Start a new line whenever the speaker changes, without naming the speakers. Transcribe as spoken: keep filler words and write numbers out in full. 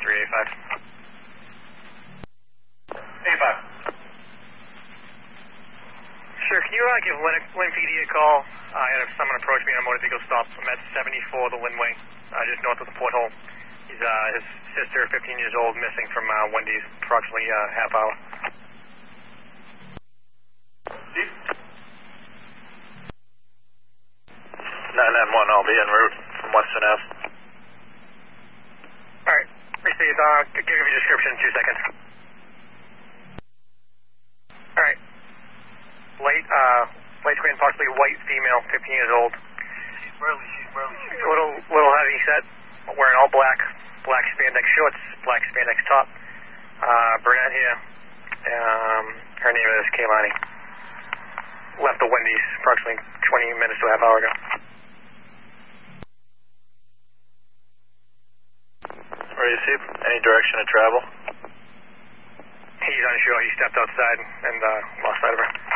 three eighty-five.
eighty-five.
Sure, can you uh, give Lynn, Lynn P D a call? Uh, I had someone approach me on a motor vehicle stop. I'm at seventy-four the Lynn Way, uh, just north of the porthole. He's, uh, his sister, fifteen years old, missing from uh, Wendy's, approximately uh, half hour.
Steve? nine nine one, I'll be en route from Western Ave.
Alright, received. Uh, give you a description in two seconds. Alright. Light, uh, light screen, possibly white female, fifteen years old.
She's burly, she's burly. She's
A little, little heavy set, wearing all black, black spandex shorts, black spandex top. Uh, brunette here. Um, her name is Kaylani. Left the Wendy's approximately twenty minutes to a half hour ago.
Receive. Any direction of travel?
He's unsure. He stepped outside and uh, lost sight of her.